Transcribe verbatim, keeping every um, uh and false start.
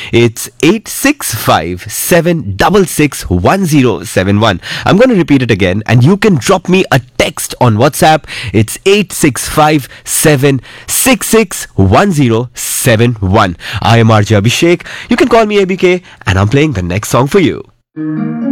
It's eight six five, seven six six, one zero seven one. I'm going to repeat it again, and you can drop me a text on WhatsApp. It's eight six five, seven six six, one zero seven one. I am R J Abhishek. You can call me A B K, and I'm playing the next song for you.